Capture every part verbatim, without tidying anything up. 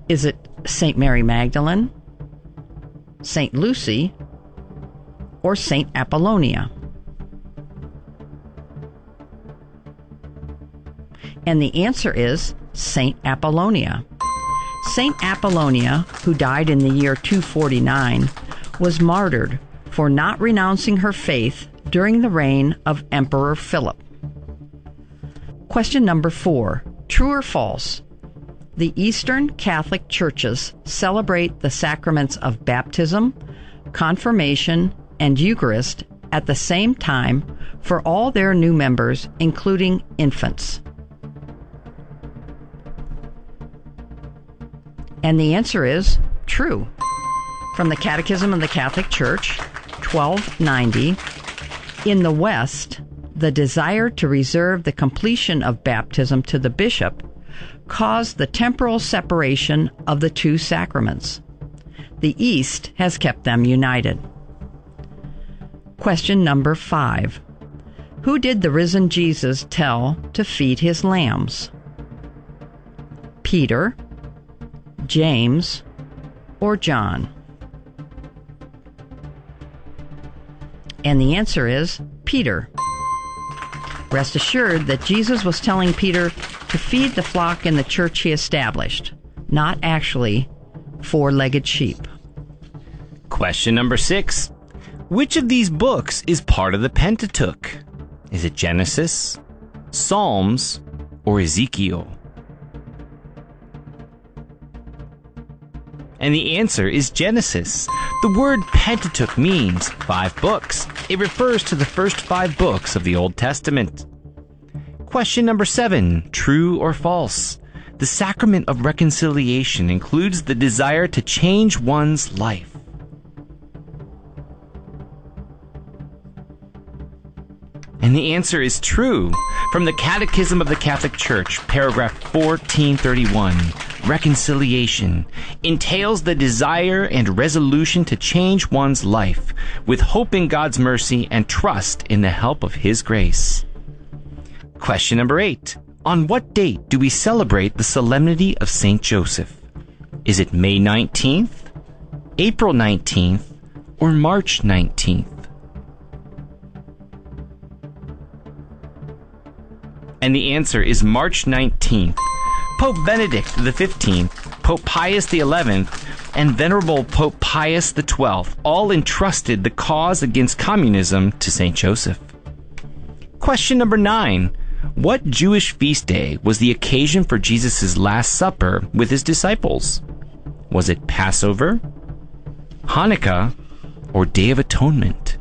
Is it Saint Mary Magdalene, Saint Lucy, or Saint Apollonia? And the answer is Saint Apollonia. Saint Apollonia, who died in the year two forty-nine, was martyred for not renouncing her faith during the reign of Emperor Philip. Question number four. True or false? The Eastern Catholic Churches celebrate the sacraments of baptism, confirmation, and Eucharist at the same time for all their new members, including infants. And the answer is true. From the Catechism of the Catholic Church, twelve ninety, in the West, the desire to reserve the completion of baptism to the bishop caused the temporal separation of the two sacraments. The East has kept them united. Question number five. Who did the risen Jesus tell to feed his lambs? Peter, James, or John? And the answer is Peter. Rest assured that Jesus was telling Peter to feed the flock in the church he established, not actually four-legged sheep. Question number six. Which of these books is part of the Pentateuch? Is it Genesis, Psalms, or Ezekiel? And the answer is Genesis. The word Pentateuch means five books. It refers to the first five books of the Old Testament. Question number seven, true or false? The sacrament of reconciliation includes the desire to change one's life. And the answer is true. From the Catechism of the Catholic Church, paragraph fourteen thirty-one, reconciliation entails the desire and resolution to change one's life with hope in God's mercy and trust in the help of His grace. Question number eight. On what date do we celebrate the Solemnity of Saint Joseph? Is it May nineteenth, April nineteenth, or March nineteenth? And the answer is March nineteenth. Pope Benedict the fifteenth, Pope Pius the eleventh, and Venerable Pope Pius the twelfth all entrusted the cause against communism to Saint Joseph. Question number nine. What Jewish feast day was the occasion for Jesus' Last Supper with his disciples? Was it Passover, Hanukkah, or Day of Atonement?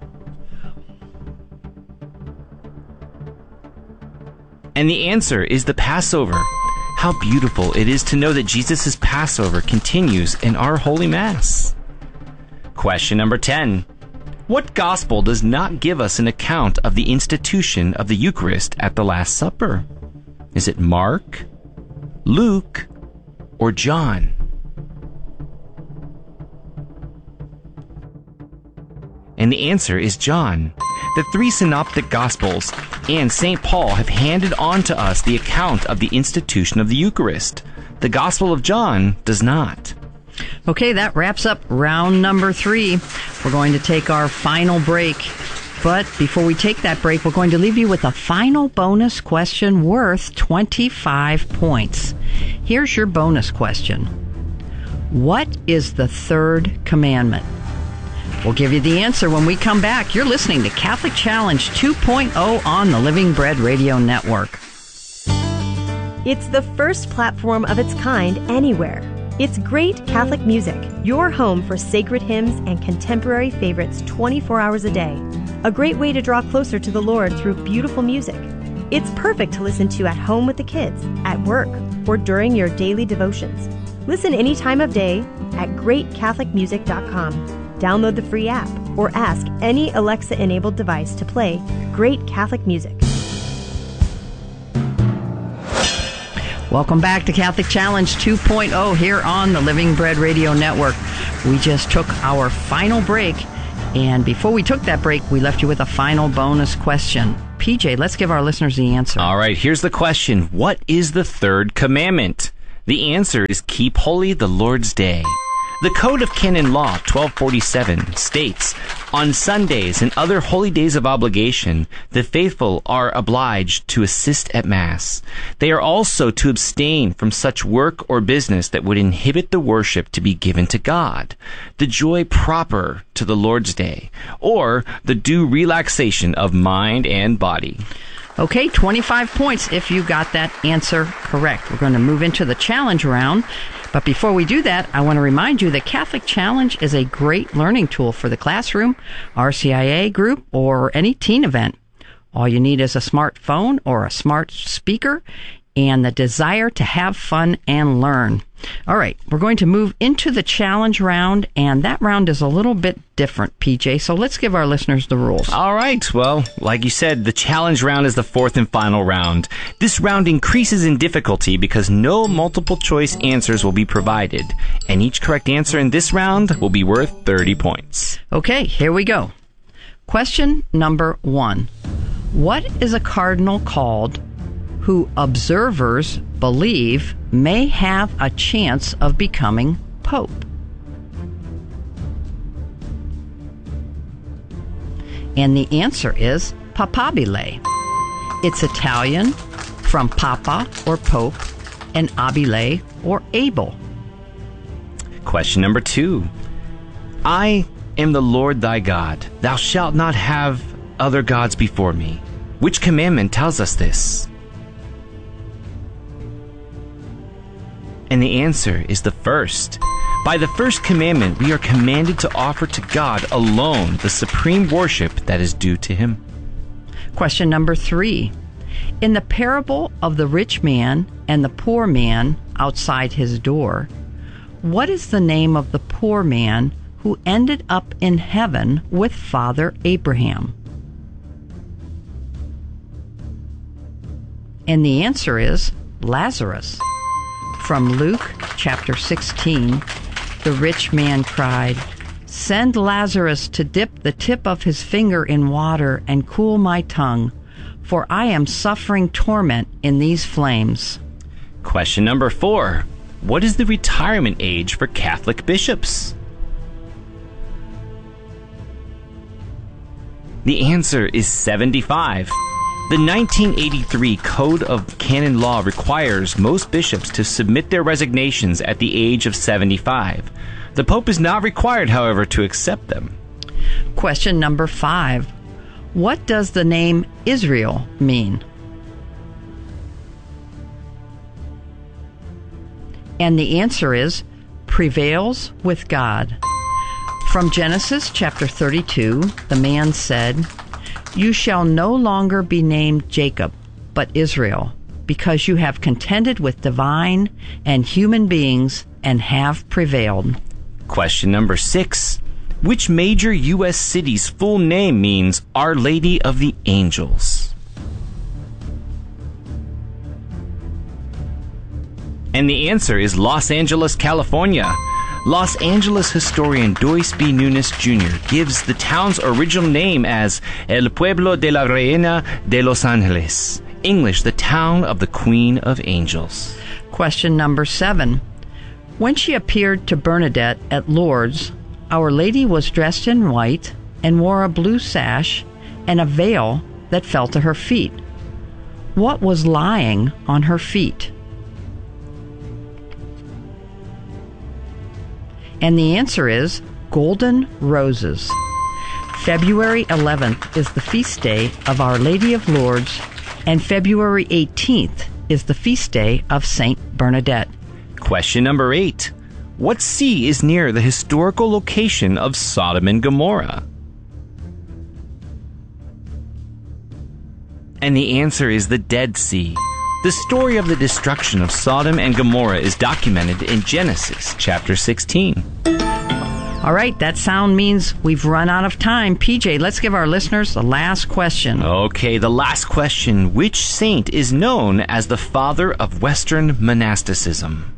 And the answer is the Passover. How beautiful it is to know that Jesus' Passover continues in our Holy Mass. Question number ten. What gospel does not give us an account of the institution of the Eucharist at the Last Supper? Is it Mark, Luke, or John? And the answer is John. The three synoptic Gospels and Saint Paul have handed on to us the account of the institution of the Eucharist. The Gospel of John does not. Okay, that wraps up round number three. We're going to take our final break. But before we take that break, we're going to leave you with a final bonus question worth twenty-five points. Here's your bonus question. What is the third commandment? We'll give you the answer when we come back. You're listening to Catholic Challenge two point oh on the Living Bread Radio Network. It's the first platform of its kind anywhere. It's Great Catholic Music, your home for sacred hymns and contemporary favorites twenty-four hours a day. A great way to draw closer to the Lord through beautiful music. It's perfect to listen to at home with the kids, at work, or during your daily devotions. Listen any time of day at great catholic music dot com. Download the free app or ask any Alexa-enabled device to play Great Catholic Music. Welcome back to Catholic Challenge two point oh here on the Living Bread Radio Network. We just took our final break, and before we took that break, we left you with a final bonus question. P J, let's give our listeners the answer. All right, here's the question. What is the third commandment? The answer is keep holy the Lord's Day. The Code of Canon Law twelve forty-seven states, on Sundays and other holy days of obligation, the faithful are obliged to assist at Mass. They are also to abstain from such work or business that would inhibit the worship to be given to God, the joy proper to the Lord's Day, or the due relaxation of mind and body. Okay, twenty-five points if you got that answer correct. We're going to move into the challenge round. But before we do that, I want to remind you that Catholic Challenge is a great learning tool for the classroom, R C I A group, or any teen event. All you need is a smartphone or a smart speaker and the desire to have fun and learn. All right, we're going to move into the challenge round, and that round is a little bit different, P J, so let's give our listeners the rules. All right, well, like you said, the challenge round is the fourth and final round. This round increases in difficulty because no multiple choice answers will be provided, and each correct answer in this round will be worth thirty points. Okay, here we go. Question number one. What is a cardinal called who observers believe may have a chance of becoming pope? And the answer is papabile. It's Italian from papa or pope and abile or able. Question number two. I am the Lord thy God. Thou shalt not have other gods before me. Which commandment tells us this? And the answer is the first. By the first commandment, we are commanded to offer to God alone the supreme worship that is due to him. Question number three. In the parable of the rich man and the poor man outside his door, what is the name of the poor man who ended up in heaven with Father Abraham? And the answer is Lazarus. From Luke chapter sixteen, the rich man cried, "Send Lazarus to dip the tip of his finger in water and cool my tongue, for I am suffering torment in these flames." Question number four. What is the retirement age for Catholic bishops? The answer is seventy-five. The nineteen eighty-three Code of Canon Law requires most bishops to submit their resignations at the age of seventy-five. The Pope is not required, however, to accept them. Question number five. What does the name Israel mean? And the answer is prevails with God. From Genesis chapter thirty-two, the man said, "You shall no longer be named Jacob, but Israel, because you have contended with divine and human beings and have prevailed." Question number six. Which major U S city's full name means Our Lady of the Angels? And the answer is Los Angeles, California. Los Angeles historian Doyce B. Nunes Junior gives the town's original name as El Pueblo de la Reina de Los Angeles. English, the town of the Queen of Angels. Question number seven. When she appeared to Bernadette at Lourdes, Our Lady was dressed in white and wore a blue sash and a veil that fell to her feet. What was lying on her feet? And the answer is golden roses. February eleventh is the feast day of Our Lady of Lourdes, and February eighteenth is the feast day of Saint Bernadette. Question number eight. What sea is near the historical location of Sodom and Gomorrah? And the answer is the Dead Sea. The story of the destruction of Sodom and Gomorrah is documented in Genesis chapter sixteen. All right, that sound means we've run out of time. P J, let's give our listeners the last question. Okay, the last question. Which saint is known as the father of Western monasticism?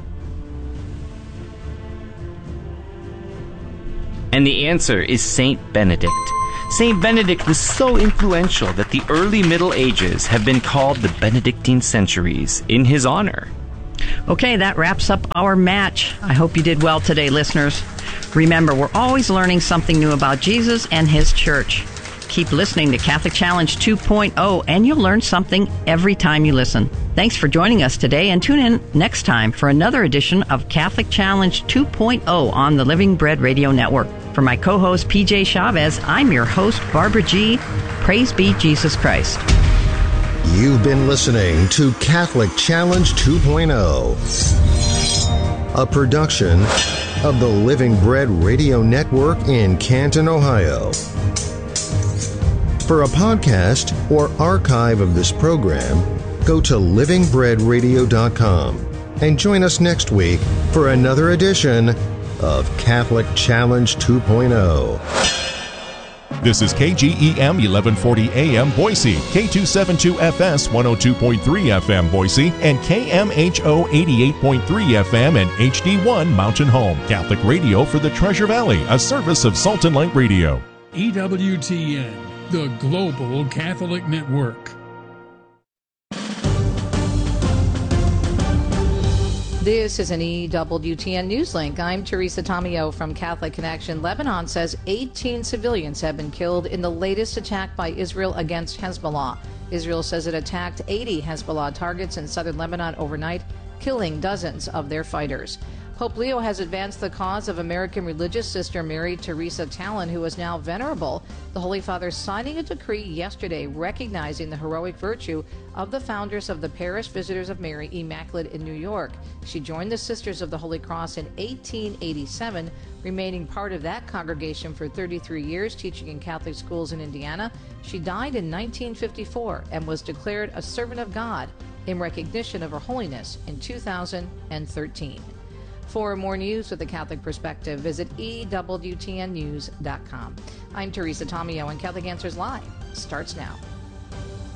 And the answer is Saint Benedict. Saint Benedict was so influential that the early Middle Ages have been called the Benedictine centuries in his honor. Okay, that wraps up our match. I hope you did well today, listeners. Remember, we're always learning something new about Jesus and his church. Keep listening to Catholic Challenge two point oh, and you'll learn something every time you listen. Thanks for joining us today, and tune in next time for another edition of Catholic Challenge two point oh on the Living Bread Radio Network. For my co-host, P J Chavez, I'm your host, Barbara G. Praise be Jesus Christ. You've been listening to Catholic Challenge two point oh, a production of the Living Bread Radio Network in Canton, Ohio. For a podcast or archive of this program, go to living bread radio dot com and join us next week for another edition of Catholic Challenge two point oh. This is K G E M eleven forty A M Boise, K two seventy-two F S one oh two point three F M Boise, and K M H O eighty-eight point three F M and H D one Mountain Home. Catholic radio for the Treasure Valley, a service of Salt and Light Radio. E W T N, the Global Catholic Network. This is an E W T N Newslink. I'm Teresa Tomeo from Catholic Connection. Lebanon says eighteen civilians have been killed in the latest attack by Israel against Hezbollah. Israel says it attacked eighty Hezbollah targets in southern Lebanon overnight, killing dozens of their fighters. Pope Leo has advanced the cause of American religious sister Mary Teresa Tallon, who is now venerable. The Holy Father signing a decree yesterday recognizing the heroic virtue of the founders of the Parish Visitors of Mary Immaculate in New York. She joined the Sisters of the Holy Cross in eighteen eighty-seven, remaining part of that congregation for thirty-three years, teaching in Catholic schools in Indiana. She died in nineteen fifty-four and was declared a servant of God in recognition of her holiness in two thousand thirteen. For more news with a Catholic perspective, visit E W T N news dot com. I'm Teresa Tomeo, and Catholic Answers Live starts now.